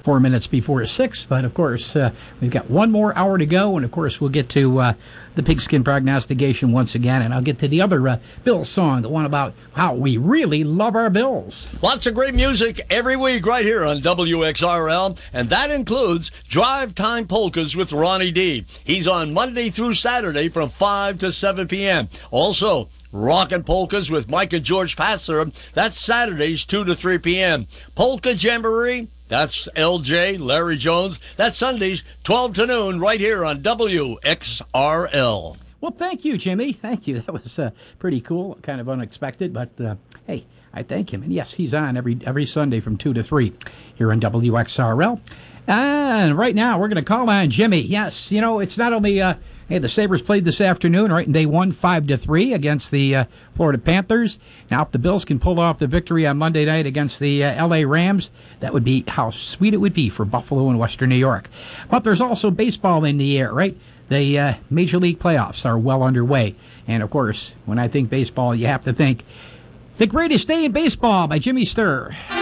4 minutes before 6. But, of course, we've got one more hour to go. And, of course, we'll get to the pigskin prognostication once again. And I'll get to the other Bills song, the one about how we really love our Bills. Lots of great music every week right here on WXRL. And that includes Drive Time Polkas with Ronnie D. He's on Monday through Saturday from 5 to 7 p.m. Also, Rockin' Polkas with Mike and George Passer. That's Saturdays, 2 to 3 p.m. Polka Jamboree, that's LJ, Larry Jones. That's Sundays, 12 to noon, right here on WXRL. Well, thank you, Jimmy. Thank you. That was pretty cool, kind of unexpected, but hey, I thank him. And yes, he's on every Sunday from 2 to 3 here on WXRL. And right now, we're going to call on Jimmy. Yes, you know, it's not only... Hey, the Sabres played this afternoon, right? And they won 5-3 against the Florida Panthers. Now, if the Bills can pull off the victory on Monday night against the L.A. Rams, that would be how sweet it would be for Buffalo and Western New York. But there's also baseball in the air, right? The Major League playoffs are well underway. And, of course, when I think baseball, you have to think The Greatest Day in Baseball by Jimmy Sturr.